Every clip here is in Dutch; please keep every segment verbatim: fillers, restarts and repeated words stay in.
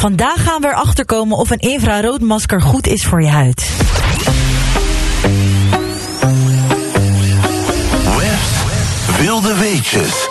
Vandaag gaan we erachter komen of een infraroodmasker goed is voor je huid. West Wilde Weetjes.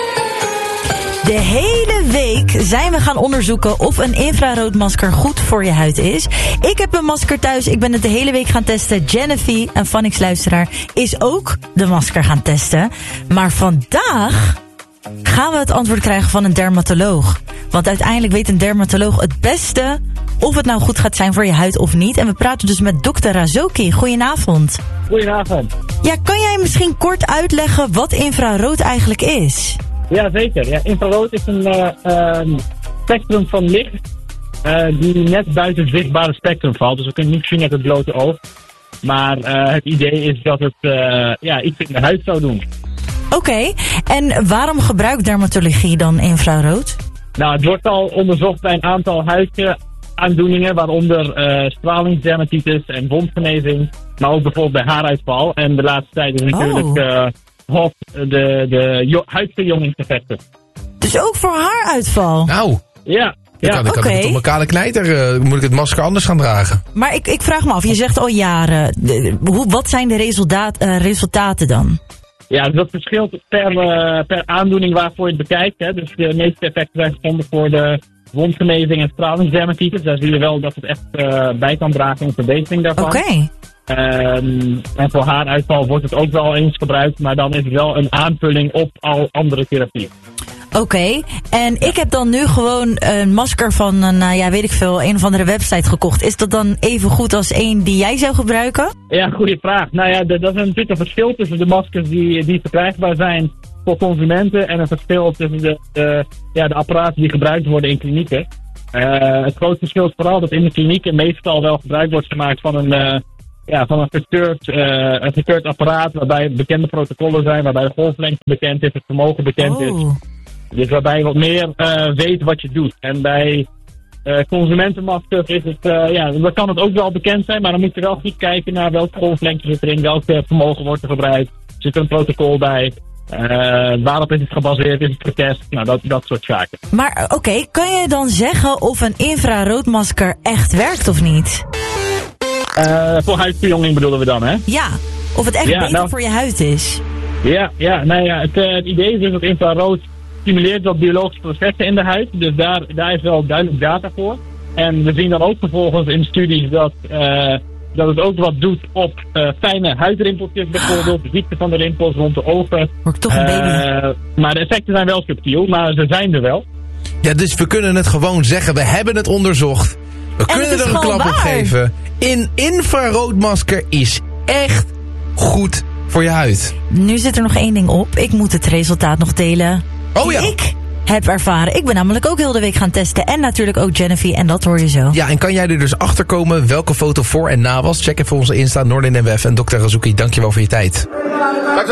De hele week zijn we gaan onderzoeken of een infraroodmasker goed voor je huid is. Ik heb een masker thuis, ik ben het de hele week gaan testen. Genevieve, een Phonics-luisteraar, is ook de masker gaan testen. Maar vandaag gaan we het antwoord krijgen van een dermatoloog. Want uiteindelijk weet een dermatoloog het beste of het nou goed gaat zijn voor je huid of niet. En we praten dus met dokter Razoki. Goedenavond. Goedenavond. Ja, kan jij misschien kort uitleggen wat infrarood eigenlijk is? Ja, zeker. Ja, infrarood is een uh, uh, spectrum van licht uh, die net buiten het zichtbare spectrum valt. Dus we kunnen het niet zien met het blote oog. Maar uh, het idee is dat het uh, ja, iets in de huid zou doen. Oké, okay. En waarom gebruikt dermatologie dan infrarood? Nou, het wordt al onderzocht bij een aantal huidaandoeningen, waaronder uh, stralingsdermatitis en wondgenezing, maar ook bijvoorbeeld bij haaruitval. En de laatste tijd is natuurlijk oh. uh, hot de, de jo- huidverjongingseffecten. Dus ook voor haaruitval? Nou, ja. Ik Ja, kan, ik kan oké. het op mijn kale knijter, uh, moet ik het masker anders gaan dragen. Maar ik, ik vraag me af, je zegt al jaren, de, hoe, wat zijn de resultaat, uh, resultaten dan? Ja, dat verschilt per, uh, per aandoening waarvoor je het bekijkt. Hè. Dus de meeste effecten zijn gevonden voor de wondgenezing en stralingsdermatitis. Daar zie je wel dat het echt uh, bij kan dragen in verbetering daarvan. Oké. Okay. Um, en voor haaruitval wordt het ook wel eens gebruikt, maar dan is het wel een aanvulling op al andere therapieën. Oké, okay. En ik heb dan nu gewoon een masker van een, uh, ja, weet ik veel, een of andere website gekocht. Is dat dan even goed als één die jij zou gebruiken? Ja, goede vraag. Nou ja, dat is natuurlijk een verschil tussen de maskers die, die verkrijgbaar zijn voor consumenten en een verschil tussen de, de, ja, de apparaten die gebruikt worden in klinieken. Uh, het grote verschil is vooral dat in de klinieken meestal wel gebruik wordt gemaakt van een, uh, ja, van een verkeurd, uh, een verkeurd apparaat waarbij bekende protocollen zijn, waarbij de golflengte bekend is, het vermogen bekend oh. is. Dus waarbij je wat meer uh, weet wat je doet. En bij uh, consumentenmaskers is het, uh, ja, dan kan het ook wel bekend zijn, maar dan moet je wel goed kijken naar welke golflengte zit erin, welke vermogen wordt er gebruikt. Zit er een protocol bij? Uh, waarop is het gebaseerd? Is het getest? Nou, dat, dat soort zaken. Maar oké, okay, kan je dan zeggen of een infraroodmasker echt werkt of niet? Uh, voor huidverjonging bedoelen we dan, hè? Ja, of het echt ja, beter nou, voor je huid is. Ja, ja, nou ja, het, uh, het idee is dus dat infrarood stimuleert wat biologische processen in de huid. Dus daar, daar is wel duidelijk data voor. En we zien dan ook vervolgens in studies dat, uh, dat het ook wat doet op uh, fijne huidrimpeltjes bijvoorbeeld. De ziekte van de rimpels rond de ogen. Word ik toch een baby. Uh, maar de effecten zijn wel subtiel, maar ze zijn er wel. Ja, dus we kunnen het gewoon zeggen. We hebben het onderzocht. We en kunnen er een klap op geven. Een infraroodmasker is echt goed voor je huid. Nu zit er nog één ding op. Ik moet het resultaat nog delen. Oh ja. Ik heb ervaren. Ik ben namelijk ook heel de week gaan testen. En natuurlijk ook Genevieve. En dat hoor je zo. Ja, en kan jij er dus achter komen welke foto voor en na was? Check even onze Insta, Noordin en Wef. En dokter Razoki, dankjewel voor je tijd.